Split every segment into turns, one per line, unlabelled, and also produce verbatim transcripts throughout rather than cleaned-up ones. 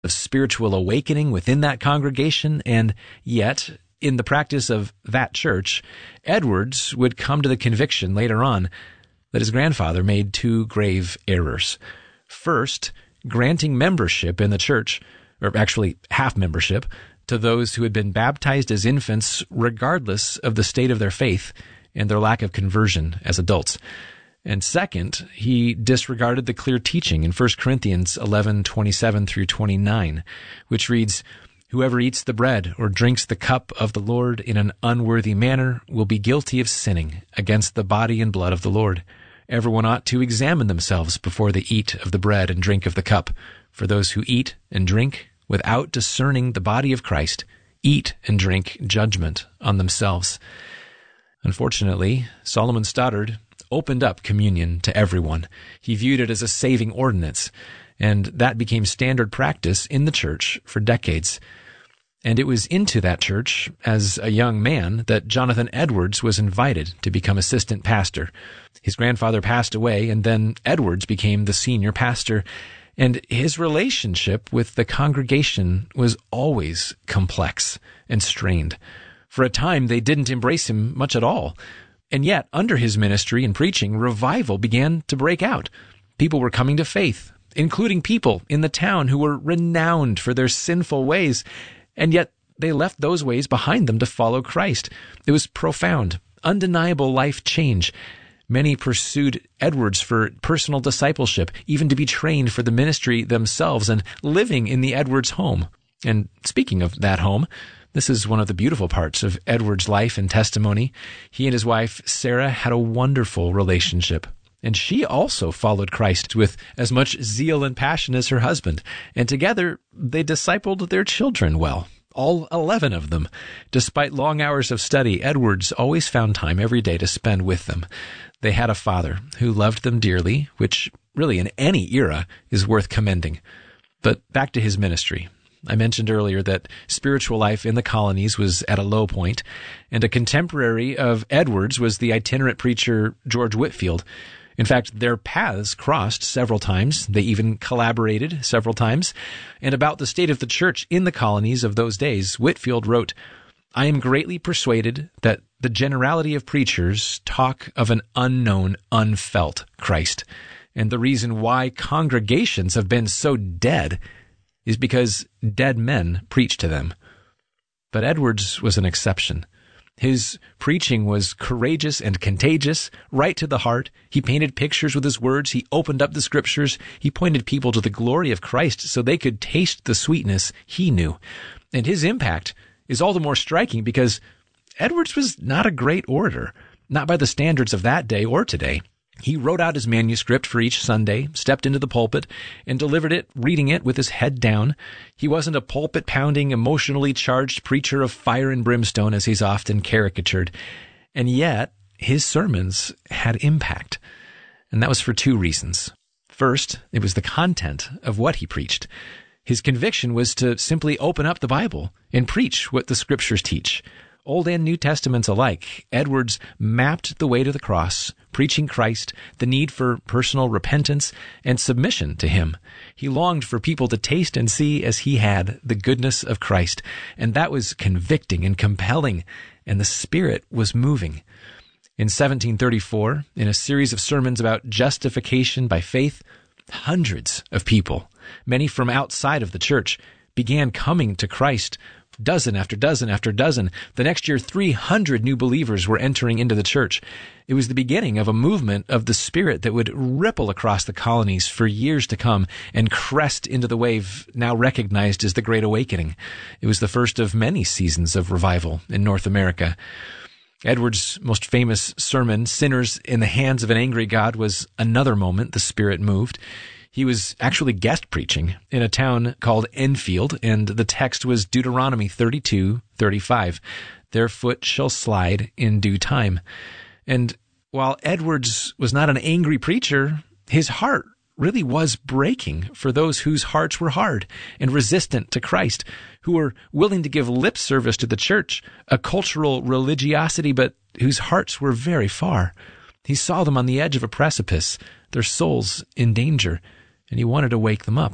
of spiritual awakening within that congregation, and yet, in the practice of that church, Edwards would come to the conviction later on that his grandfather made two grave errors. First, granting membership in the church, or actually half membership, to those who had been baptized as infants regardless of the state of their faith and their lack of conversion as adults. And second, he disregarded the clear teaching in First Corinthians eleven twenty-seven through twenty-nine, which reads, "Whoever eats the bread or drinks the cup of the Lord in an unworthy manner will be guilty of sinning against the body and blood of the Lord. Everyone ought to examine themselves before they eat of the bread and drink of the cup. For those who eat and drink without discerning the body of Christ eat and drink judgment on themselves." Unfortunately, Solomon Stoddard opened up communion to everyone. He viewed it as a saving ordinance, and that became standard practice in the church for decades. And it was into that church, as a young man, that Jonathan Edwards was invited to become assistant pastor. His grandfather passed away, and then Edwards became the senior pastor, and his relationship with the congregation was always complex and strained. For a time, they didn't embrace him much at all. And yet, under his ministry and preaching, revival began to break out. People were coming to faith, including people in the town who were renowned for their sinful ways, and yet they left those ways behind them to follow Christ. It was profound, undeniable life change. Many pursued Edwards for personal discipleship, even to be trained for the ministry themselves and living in the Edwards home. And speaking of that home, this is one of the beautiful parts of Edwards' life and testimony. He and his wife, Sarah, had a wonderful relationship. And she also followed Christ with as much zeal and passion as her husband. And together, they discipled their children well, all eleven of them. Despite long hours of study, Edwards always found time every day to spend with them. They had a father who loved them dearly, which really in any era is worth commending. But back to his ministry. I mentioned earlier that spiritual life in the colonies was at a low point, and a contemporary of Edwards was the itinerant preacher George Whitefield. In fact, their paths crossed several times. They even collaborated several times. And about the state of the church in the colonies of those days, Whitefield wrote, "I am greatly persuaded that the generality of preachers talk of an unknown, unfelt Christ. And the reason why congregations have been so dead is because dead men preach to them." But Edwards was an exception. His preaching was courageous and contagious, right to the heart. He painted pictures with his words. He opened up the scriptures. He pointed people to the glory of Christ so they could taste the sweetness he knew. And his impact is all the more striking because Edwards was not a great orator, not by the standards of that day or today. He wrote out his manuscript for each Sunday, stepped into the pulpit, and delivered it, reading it with his head down. He wasn't a pulpit-pounding, emotionally charged preacher of fire and brimstone, as he's often caricatured. And yet, his sermons had impact. And that was for two reasons. First, it was the content of what he preached. His conviction was to simply open up the Bible and preach what the Scriptures teach. Old and New Testaments alike, Edwards mapped the way to the cross, preaching Christ, the need for personal repentance, and submission to him. He longed for people to taste and see as he had the goodness of Christ, and that was convicting and compelling, and the Spirit was moving. In seventeen thirty-four, in a series of sermons about justification by faith, hundreds of people, many from outside of the church, began coming to Christ. Dozen after dozen after dozen. The next year, three hundred new believers were entering into the church. It was the beginning of a movement of the Spirit that would ripple across the colonies for years to come and crest into the wave now recognized as the Great Awakening. It was the first of many seasons of revival in North America. Edwards' most famous sermon, Sinners in the Hands of an Angry God, was another moment the Spirit moved. He was actually guest preaching in a town called Enfield, and the text was Deuteronomy thirty-two thirty-five. Their foot shall slide in due time. And while Edwards was not an angry preacher, his heart really was breaking for those whose hearts were hard and resistant to Christ, who were willing to give lip service to the church, a cultural religiosity, but whose hearts were very far. He saw them on the edge of a precipice, their souls in danger, and he wanted to wake them up.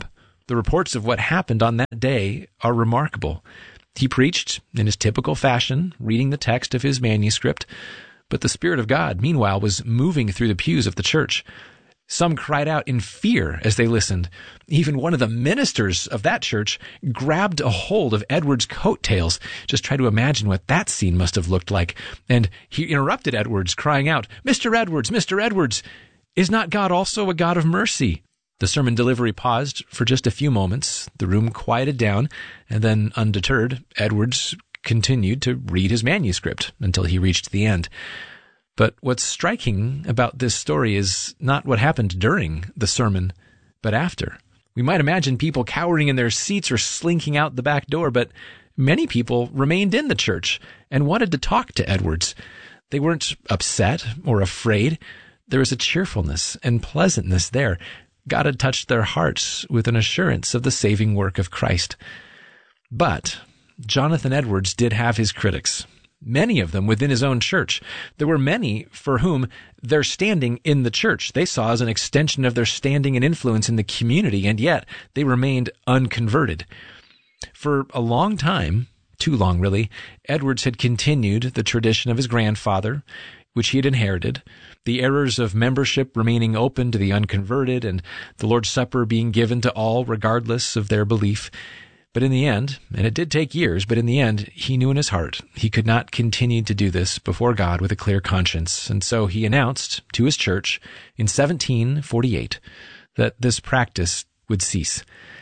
The reports of what happened on that day are remarkable. He preached in his typical fashion, reading the text of his manuscript, but the Spirit of God, meanwhile, was moving through the pews of the church. Some cried out in fear as they listened. Even one of the ministers of that church grabbed a hold of Edwards' coattails. Just try to imagine what that scene must have looked like. And he interrupted Edwards, crying out, "Mister Edwards, Mister Edwards, is not God also a God of mercy?" The sermon delivery paused for just a few moments. The room quieted down, and then, undeterred, Edwards continued to read his manuscript until he reached the end. But what's striking about this story is not what happened during the sermon, but after. We might imagine people cowering in their seats or slinking out the back door, but many people remained in the church and wanted to talk to Edwards. They weren't upset or afraid. There was a cheerfulness and pleasantness there. God had touched their hearts with an assurance of the saving work of Christ. But Jonathan Edwards did have his critics. Many of them within his own church. There were many for whom their standing in the church they saw as an extension of their standing and influence in the community, and yet they remained unconverted. For a long time, too long really, Edwards had continued the tradition of his grandfather, which he had inherited, the errors of membership remaining open to the unconverted, and the Lord's Supper being given to all regardless of their belief. But in the end, and it did take years, but in the end, he knew in his heart he could not continue to do this before God with a clear conscience. And so he announced to his church in seventeen forty-eight that this practice would cease.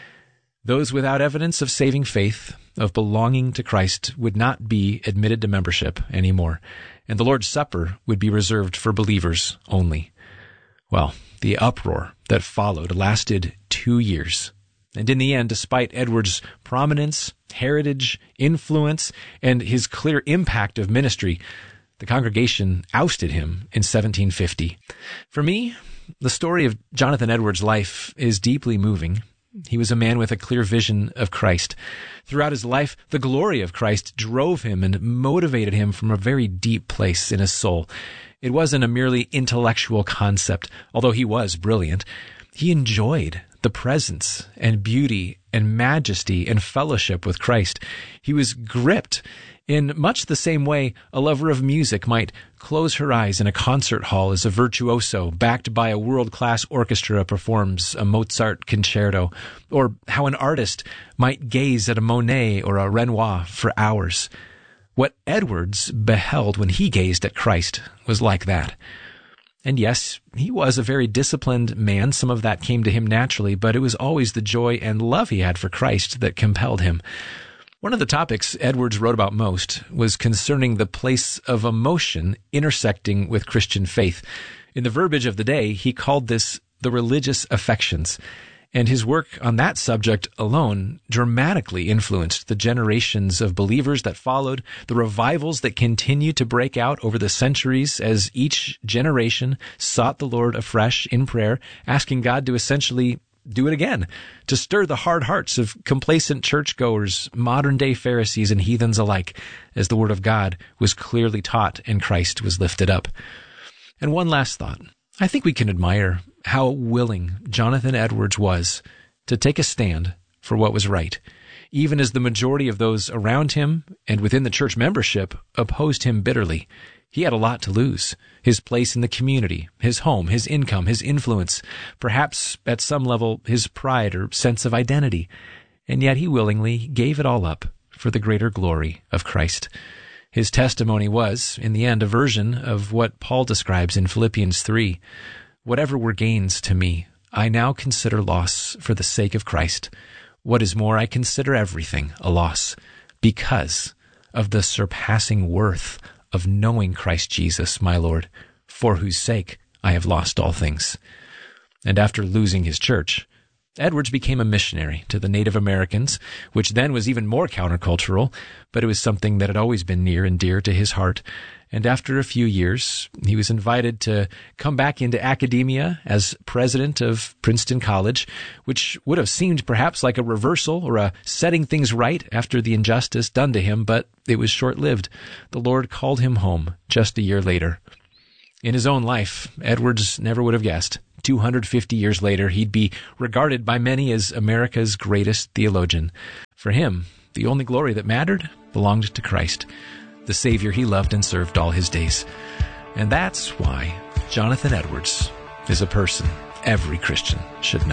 Those without evidence of saving faith, of belonging to Christ, would not be admitted to membership anymore, and the Lord's Supper would be reserved for believers only. Well, the uproar that followed lasted two years. And in the end, despite Edwards' prominence, heritage, influence, and his clear impact of ministry, the congregation ousted him in seventeen fifty. For me, the story of Jonathan Edwards' life is deeply moving. He was a man with a clear vision of Christ. Throughout his life, the glory of Christ drove him and motivated him from a very deep place in his soul. It wasn't a merely intellectual concept, although he was brilliant. He enjoyed the presence and beauty and majesty and fellowship with Christ. He was gripped in much the same way a lover of music might close her eyes in a concert hall as a virtuoso backed by a world-class orchestra performs a Mozart concerto, or how an artist might gaze at a Monet or a Renoir for hours. What Edwards beheld when he gazed at Christ was like that. And yes, he was a very disciplined man. Some of that came to him naturally, but it was always the joy and love he had for Christ that compelled him. One of the topics Edwards wrote about most was concerning the place of emotion intersecting with Christian faith. In the verbiage of the day, he called this the religious affections. And his work on that subject alone dramatically influenced the generations of believers that followed, the revivals that continued to break out over the centuries as each generation sought the Lord afresh in prayer, asking God to essentially do it again, to stir the hard hearts of complacent churchgoers, modern-day Pharisees and heathens alike, as the Word of God was clearly taught and Christ was lifted up. And one last thought. I think we can admire how willing Jonathan Edwards was to take a stand for what was right, even as the majority of those around him and within the church membership opposed him bitterly. He had a lot to lose: his place in the community, his home, his income, his influence, perhaps at some level his pride or sense of identity. And yet he willingly gave it all up for the greater glory of Christ. His testimony was, in the end, a version of what Paul describes in Philippians three. Whatever were gains to me, I now consider loss for the sake of Christ. What is more, I consider everything a loss because of the surpassing worth of knowing Christ Jesus, my Lord, for whose sake I have lost all things. And after losing his church, Edwards became a missionary to the Native Americans, which then was even more countercultural, but it was something that had always been near and dear to his heart. And after a few years, he was invited to come back into academia as president of Princeton College, which would have seemed perhaps like a reversal or a setting things right after the injustice done to him, but it was short-lived. The Lord called him home just a year later. In his own life, Edwards never would have guessed two hundred fifty years later, he'd be regarded by many as America's greatest theologian. For him, the only glory that mattered belonged to Christ, the Savior he loved and served all his days. And that's why Jonathan Edwards is a person every Christian should know.